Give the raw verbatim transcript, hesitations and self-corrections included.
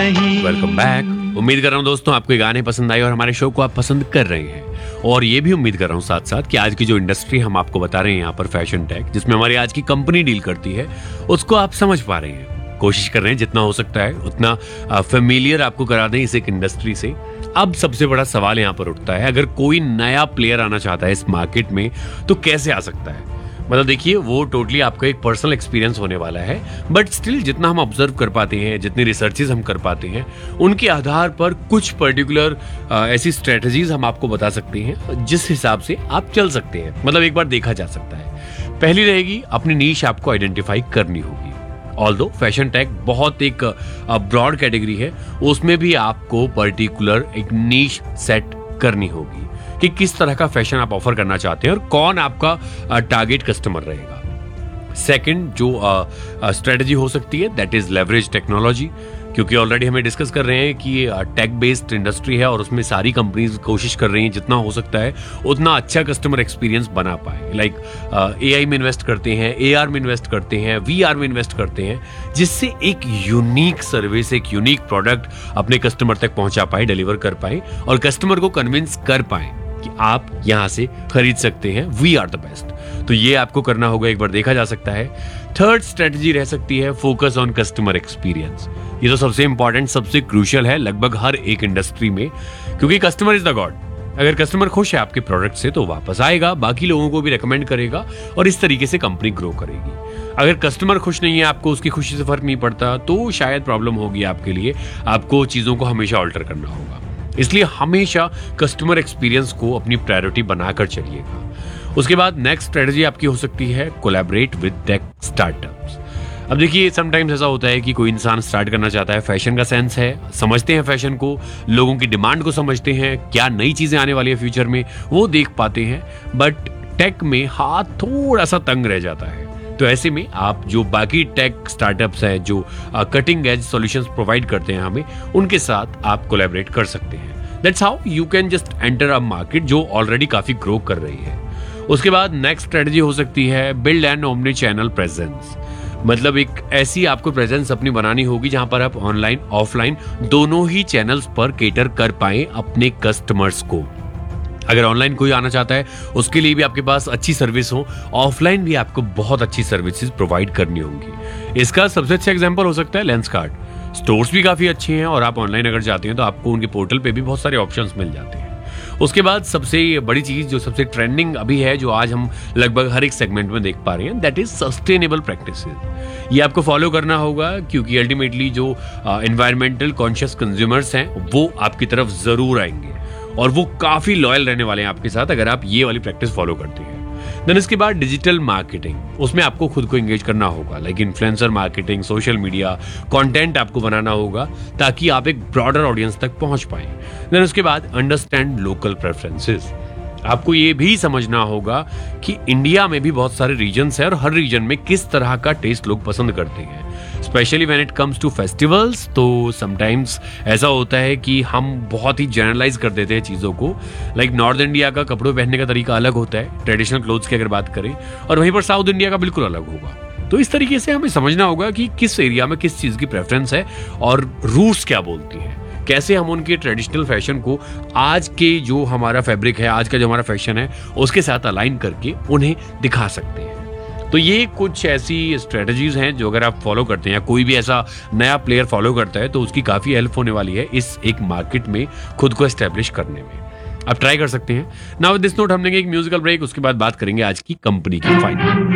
Welcome back. उम्मीद कर रहा हूँ दोस्तों आपको ये गाने पसंद आए और हमारे शो को आप पसंद कर रहे हैं। और ये भी उम्मीद कर रहा हूँ साथ साथ कि आज की जो इंडस्ट्री हम आपको बता रहे हैं यहाँ पर फैशन टेक, जिसमें हमारी आज की कंपनी डील करती है, उसको आप समझ पा रहे हैं। कोशिश कर रहे हैं जितना हो सकता है उतना फेमिलियर आपको करा दें इस एक इंडस्ट्री से। अब सबसे बड़ा सवाल यहाँ पर उठता है, अगर कोई नया प्लेयर आना चाहता है इस मार्केट में तो कैसे आ सकता है। मतलब देखिए, वो टोटली आपका एक पर्सनल एक्सपीरियंस होने वाला है, बट स्टिल जितना हम ऑब्जर्व कर पाते हैं, जितनी रिसर्चेस हम कर पाते हैं, उनके आधार पर कुछ पर्टिकुलर ऐसी स्ट्रेटजीज हम आपको बता सकते हैं जिस हिसाब से आप चल सकते हैं। मतलब एक बार देखा जा सकता है। पहली रहेगी, अपनी नीश आपको आइडेंटिफाई करनी होगी। ऑल्दो फैशन टेक बहुत एक ब्रॉड कैटेगरी है, उसमें भी आपको पर्टिकुलर एक नीश सेट करनी होगी कि किस तरह का फैशन आप ऑफर करना चाहते हैं और कौन आपका टारगेट कस्टमर रहेगा। सेकंड जो स्ट्रेटजी हो सकती है दैट इज लेवरेज टेक्नोलॉजी, क्योंकि ऑलरेडी हमें डिस्कस कर रहे हैं कि ये टेक बेस्ड इंडस्ट्री है और उसमें सारी कंपनीज कोशिश कर रही हैं जितना हो सकता है उतना अच्छा कस्टमर एक्सपीरियंस बना पाए। लाइक एआई में इन्वेस्ट करते हैं, एआर में इन्वेस्ट करते हैं, वीआर में इन्वेस्ट करते हैं, जिससे एक यूनिक सर्विस, एक यूनिक प्रोडक्ट अपने कस्टमर तक पहुंचा पाए, डिलीवर कर पाए और कस्टमर को कन्विंस कर पाए कि आप यहां से खरीद सकते हैं, वी आर द बेस्ट। तो ये आपको करना होगा, एक बार देखा जा सकता है। थर्ड स्ट्रेटजी रह सकती है फोकस ऑन कस्टमर एक्सपीरियंस। ये तो सबसे इंपॉर्टेंट, सबसे क्रूशियल है लगभग हर एक इंडस्ट्री में, क्योंकि कस्टमर इज द गॉड। अगर कस्टमर खुश है आपके प्रोडक्ट से तो वापस आएगा, बाकी लोगों को भी रेकमेंड करेगा और इस तरीके से कंपनी ग्रो करेगी। अगर कस्टमर खुश नहीं है, आपको उसकी खुशी से फर्क नहीं पड़ता, तो शायद प्रॉब्लम होगी आपके लिए। आपको चीजों को हमेशा ऑल्टर करना होगा। इसलिए हमेशा कस्टमर एक्सपीरियंस को अपनी प्रायोरिटी बनाकर चलिएगा। उसके बाद नेक्स्ट स्ट्रेटजी आपकी हो सकती है कोलैबोरेट विद टेक स्टार्टअप्स। अब देखिए, समटाइम्स ऐसा होता है कि कोई इंसान स्टार्ट करना चाहता है, फैशन का सेंस है, समझते हैं फैशन को, लोगों की डिमांड को समझते हैं, क्या नई चीजें आने वाली है फ्यूचर में वो देख पाते हैं, बट टेक में हाथ थोड़ा सा तंग रह जाता है। तो ऐसे में आप जो बाकी टेक स्टार्टअप्स हैं जो कटिंग एज सॉल्यूशंस प्रोवाइड करते हैं हमें, उनके साथ आप कोलैबोरेट कर सकते हैं। That's how you can just enter a market जो ऑलरेडी काफी ग्रो कर रही है। उसके बाद नेक्स्ट स्ट्रेटजी हो सकती है build an omni channel presence. मतलब एक ऐसी आपको प्रेजेंस अपनी बनानी होगी जहां पर आप ऑनलाइन ऑफलाइन दोनों ही चैनल्स पर केटर कर पाए अपने कस्टमर्स को। अगर ऑनलाइन कोई आना चाहता है उसके लिए भी आपके पास अच्छी सर्विस हो, ऑफलाइन भी आपको बहुत अच्छी सर्विसेज प्रोवाइड करनी होंगी। इसका सबसे अच्छा एग्जांपल हो सकता है लेंसकार्ट। स्टोर्स भी काफी अच्छे हैं और आप ऑनलाइन अगर जाते हैं तो आपको उनके पोर्टल पे भी बहुत सारे ऑप्शंस मिल जाते हैं। उसके बाद सबसे बड़ी चीज जो सबसे ट्रेंडिंग अभी है, जो आज हम लगभग हर एक सेगमेंट में देख पा रहे हैं, दैट इज सस्टेनेबल प्रैक्टिसेस। ये आपको फॉलो करना होगा, क्योंकि अल्टीमेटली जो एनवायरमेंटल कॉन्शियस कंज्यूमर्स हैं वो आपकी तरफ जरूर आएंगे और वो काफी लॉयल रहने वाले हैं आपके साथ अगर आप ये वाली प्रैक्टिस फॉलो करते हैं। देन इसके बाद डिजिटल मार्केटिंग, उसमें आपको खुद को एंगेज करना होगा, like influencer marketing, social media content आपको बनाना होगा ताकि आप एक ब्रॉडर ऑडियंस तक पहुंच पाए। देन उसके बाद अंडरस्टैंड लोकल प्रेफरेंसेस। आपको ये भी समझना होगा कि इंडिया में भी बहुत सारे रीजन्स हैं और हर रीजन में किस तरह का टेस्ट लोग पसंद करते हैं, specially when it comes to festivals. तो समटाइम्स ऐसा होता है कि हम बहुत ही जनरलाइज कर देते हैं चीज़ों को। लाइक नॉर्थ इंडिया का कपड़ों पहनने का तरीका अलग होता है, ट्रेडिशनल क्लोथ्स की अगर बात करें, और वहीं पर साउथ इंडिया का बिल्कुल अलग होगा। तो इस तरीके से हमें समझना होगा कि किस एरिया में किस चीज़ की प्रेफरेंस है और रूट्स क्या बोलती हैं, कैसे हम उनके ट्रेडिशनल फैशन को आज के जो हमारा फैब्रिक है, आज का जो हमारा फैशन है, उसके साथ अलाइन करके उन्हें दिखा सकते हैं। तो ये कुछ ऐसी स्ट्रेटजीज हैं जो अगर आप फॉलो करते हैं या कोई भी ऐसा नया प्लेयर फॉलो करता है तो उसकी काफी हेल्प होने वाली है इस एक मार्केट में खुद को एस्टेब्लिश करने में। आप ट्राई कर सकते हैं। नाउ विद दिस नोट हम लेंगे एक म्यूजिकल ब्रेक, उसके बाद बात करेंगे आज की कंपनी की फाइनल।